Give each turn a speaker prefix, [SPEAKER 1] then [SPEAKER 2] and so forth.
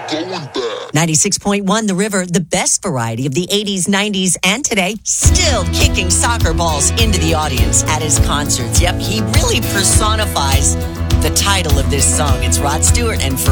[SPEAKER 1] 96.1 The River, the best variety of the 80s, 90s, and today, still kicking soccer balls into the audience at his concerts. Yep, he really personifies the title of this song. It's Rod Stewart and